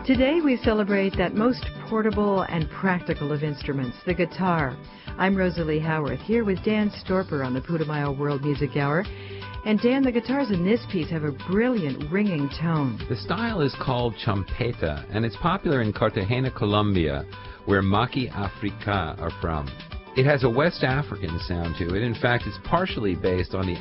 Today we celebrate that most portable and practical of instruments, the guitar. I'm Rosalie Howarth, here with Dan Storper on the Putumayo World Music Hour. And Dan, the guitars in this piece have a brilliant ringing tone. The style is called champeta, and it's popular in Cartagena, Colombia, where Maki Africa are from. It has a West African sound to it. In fact, it's partially based on the